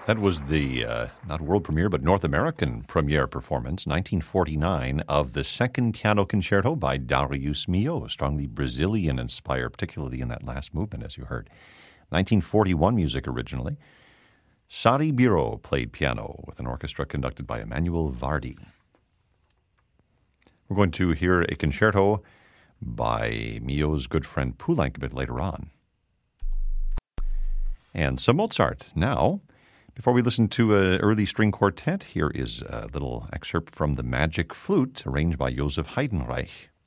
That was the, not world premiere, but North American premiere performance, 1949, of the Second Piano Concerto by Darius Milhaud, strongly Brazilian-inspired, particularly in that last movement, as you heard. 1941 music originally. Sari Biro played piano with an orchestra conducted by Emmanuel Vardi. We're going to hear a concerto by Milhaud's good friend Poulenc a bit later on. And some Mozart now. Before we listen to an early string quartet, here is a little excerpt from The Magic Flute, arranged by Joseph Heidenreich.